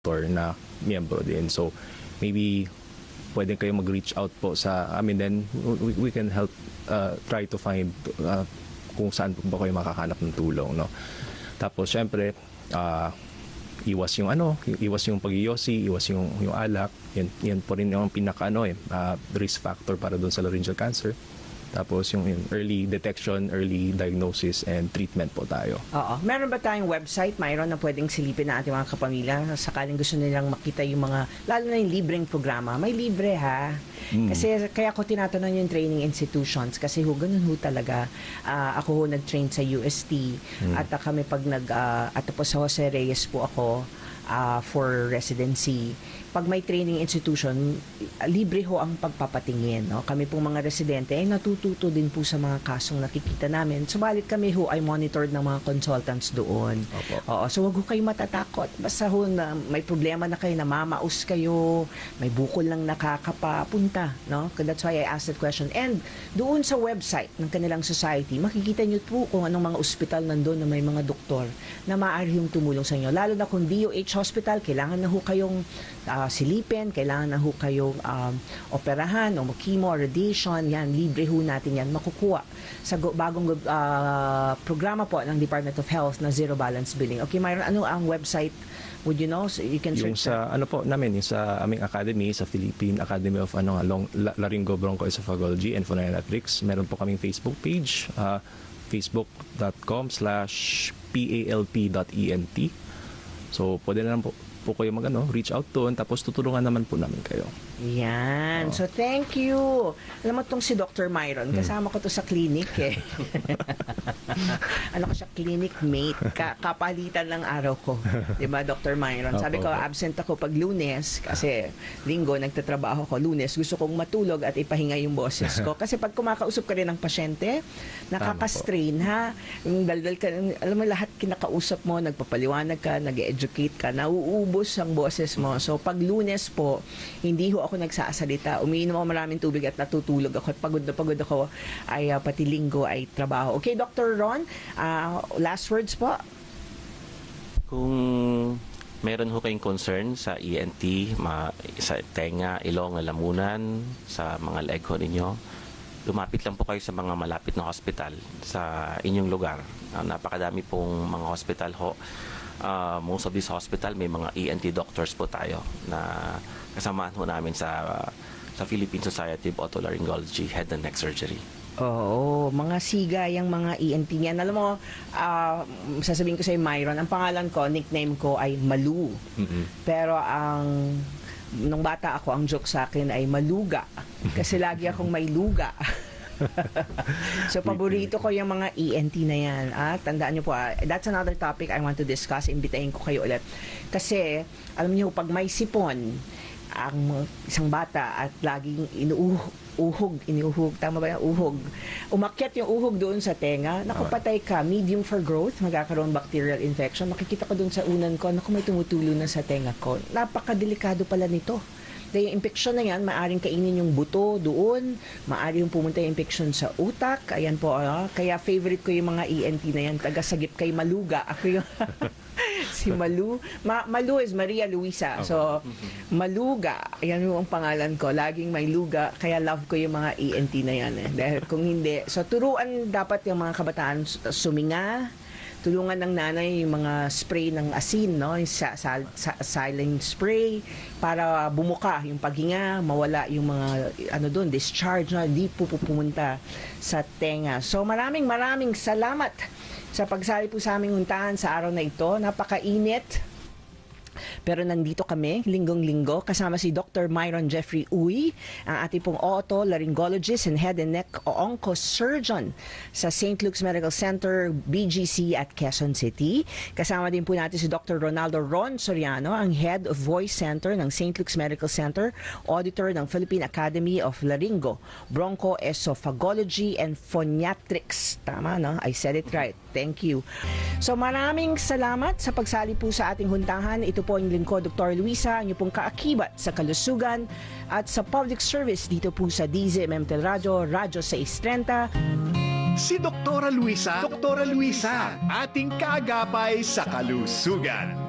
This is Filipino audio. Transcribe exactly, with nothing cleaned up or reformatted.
doktor na miyembro din. So, maybe pwede kayo mag-reach out po sa amin, then we, we can help uh, try to find uh, kung saan po ba kayo makakahanap ng tulong, no? Tapos, syempre, uh, iwas yung ano, iwas yung pag-iyosi, iwas yung, yung alak. Yan, yan po rin yung pinaka ano, eh, uh, risk factor para doon sa laryngeal cancer. Tapos yung, yung early detection, early diagnosis, and treatment po tayo. Oo. Meron ba tayong website, Myron, na pwedeng silipin na ating mga kapamilya sakaling gusto nilang makita yung mga, lalo na yung libreng programa? May libre, ha? Mm. Kasi kaya ko tinatanong yung training institutions kasi ho, ganun ho talaga. Uh, ako ho nag-train sa U S T mm. at uh, kami pag nag, uh, at po sa Jose Reyes po ako uh, for residency. Pag may training institution, libre ho ang pagpapatingin. No? Kami pong mga residente ay natututo din po sa mga kasong nakikita namin. Subalit kami ho ay monitored ng mga consultants doon. Opo. Oo, so wag ho kayo matatakot. Basta ho na may problema na kayo, namamaus kayo, may bukol lang nakakapapunta. No? That's why I asked that question. And doon sa website ng kanilang society, makikita nyo po kung anong mga ospital nandun na may mga doktor na maaari yung tumulong sa inyo. Lalo na kung D O H hospital, kailangan na ho kayong uh, silipin, kailangan na ho kayong um, operahan o chemo, radiation, yan, libre ho natin yan makukuha sa bagong uh, programa po ng Department of Health na Zero Balance Billing. Okay, Myron, ano ang website? Would you know? So you can yung search sa, ano po namin, yung sa aming academy, sa Philippine Academy of ano, Long, Laryngobronchoesophageology and Phonometrics. Meron po kaming Facebook page, uh, facebook.com slash palp.ent. So, pwede na lang po, po kayo mag, ano, reach out doon, tapos tutulungan naman po namin kayo. Yan. Oh. So, thank you. Alam mo itong si Doctor Myron, kasama ko to sa clinic eh. Ano ko siya, clinic mate. Ka kapalitan ng araw ko. Diba, Doctor Myron? Sabi ko, absent ako pag Lunes, kasi Linggo, nagtatrabaho ko. Lunes, gusto kong matulog at ipahinga yung boses ko. Kasi pag kumakausap ka rin ng pasyente, nakaka-strain, ha? Yung daldal ka, alam mo, lahat kinakausap mo, nagpapaliwanag ka, nag-educate ka, nauubos ang boses mo. So, pag Lunes po, hindi ho ako nagsasalita. Umiinom ako maraming tubig at natutulog ako at pagod na pagod ako ay uh, pati Linggo ay trabaho. Okay, Doctor Ron, uh, last words po. Kung meron ho kayong concern sa E N T, ma sa tenga, ilong, lalamunan, sa mga leg ho ninyo, lumapit lang po kayo sa mga malapit na hospital sa inyong lugar. Uh, napakadami pong mga hospital ho. Uh, most of these hospital may mga E N T doctors po tayo na kasamahan ho namin sa uh, sa Philippine Society of Otolaryngology Head and Neck Surgery. Oo, mga siga yung mga E N T niyan. Alam mo, uh, sasabihin ko sa Myron, ang pangalan ko, nickname ko ay Malu. Mm-hmm. Pero ang nung bata ako, ang joke sa akin ay Maluga. Kasi lagi akong may luga. So, paborito ko yung mga E N T na yan. Ah, tandaan nyo po, ah, that's another topic I want to discuss. Imbitahin ko kayo ulit. Kasi, alam nyo, pag may sipon, ang isang bata at laging inuuhog, iniuhog, tama ba yung uhog? Umakyat yung uhog doon sa tenga, nakapatay ka, medium for growth, magkakaroon bacterial infection. Makikita ko doon sa unan ko, naku, may tumutulo na sa tenga ko. Napakadelikado pala nito. Dahil yung infection na yan, maaaring kainin yung buto doon, maaaring pumunta yung infection sa utak. Ayan po, uh, kaya favorite ko yung mga E N T na yan, taga-sagip kay Maluga. Ako yung si Malu. Ma Malu is Maria Luisa. So, Maluga, ayan yung pangalan ko. Laging may luga, kaya love ko yung mga E N T na yan. Eh. Dahil kung hindi, so turuan dapat yung mga kabataan suminga, tulungan ng nanay yung mga spray ng asin, no? Yung sa, sa, sa, silent spray para bumuka yung paghinga, mawala yung mga ano doon, discharge na hindi po pupunta sa tenga. So maraming maraming salamat sa pagsali po sa aming huntahan sa araw na ito. Napakainit. Pero nandito kami, linggong-linggo, kasama si Doctor Myron Jeffrey Uy, ang ating pong otolaryngologist and head and neck o oncosurgeon sa Saint Luke's Medical Center, B G C at Quezon City. Kasama din po natin si Doctor Ronaldo Ron Soriano, ang head of Voice Center ng Saint Luke's Medical Center, auditor ng Philippine Academy of Laryngo, Bronchoesophagology and Phoniatrics. Tama, no? I said it right. Thank you. So maraming salamat sa pagsali po sa ating huntahan. Ito po ang lingkod, Doctor Luisa, ang pong kaakibat sa kalusugan at sa public service dito po sa D Z M M Tel Radio, Radyo six thirty. Si Doktora Luisa, Doktora Luisa, ating kaagapay sa kalusugan.